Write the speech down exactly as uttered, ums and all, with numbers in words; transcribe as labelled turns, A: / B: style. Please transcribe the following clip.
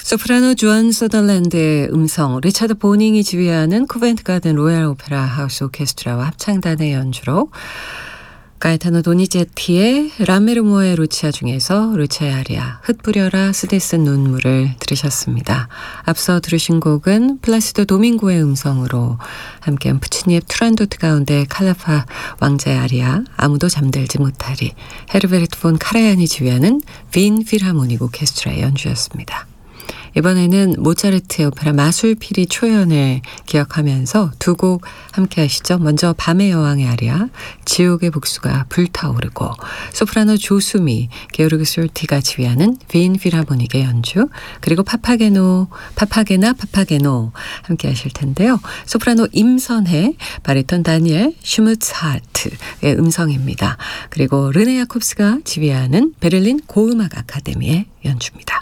A: 소프라노 존 서덜랜드의 음성, 리차드 보닝이 지휘하는 코벤트 가든 로얄 오페라 하우스 오케스트라와 합창단의 연주로 가에타노 도니제티의 라메르모의 루치아 중에서 루치아의 아리아 흩뿌려라 쓰디 쓴 눈물을 들으셨습니다. 앞서 들으신 곡은 플라시도 도밍고의 음성으로 함께한 푸치니의 투란도트 가운데 칼라파 왕자의 아리아 아무도 잠들지 못하리, 헤르베르트 폰 카라얀이 지휘하는 빈 필하모닉 오케스트라의 연주였습니다. 이번에는 모차르트의 오페라 마술피리 초연을 기억하면서 두 곡 함께 하시죠. 먼저 밤의 여왕의 아리아, 지옥의 복수가 불타오르고, 소프라노 조수미, 게오르그 솔티가 지휘하는 빈 필하모닉의 연주, 그리고 파파게노, 파파게나 파파게노 함께 하실 텐데요. 소프라노 임선혜, 바리톤 다니엘 슈무츠하트의 음성입니다. 그리고 르네 야콥스가 지휘하는 베를린 고음악 아카데미의 연주입니다.